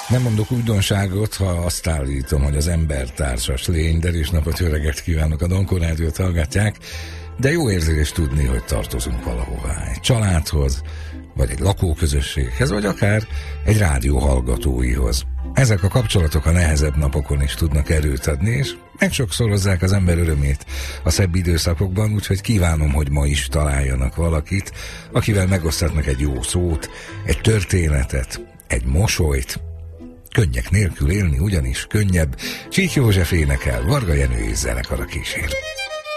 Nem mondok újdonságot, ha azt állítom, hogy az ember társas lény, de és napot, jó reggelt kívánok, a Donkor Rádiót hallgatják, de jó érzés tudni, hogy tartozunk valahová, egy családhoz, vagy egy lakóközösséghez, vagy akár egy rádió hallgatóihoz. Ezek a kapcsolatok a nehezebb napokon is tudnak erőt adni, és megsokszorozzák az ember örömét a szebb időszakokban, úgyhogy kívánom, hogy ma is találjanak valakit, akivel megosztatnak egy jó szót, egy történetet, egy mosolyt. Könnyek nélkül élni ugyanis könnyebb. Csík József énekel, Varga Jenő és zenekara kísér.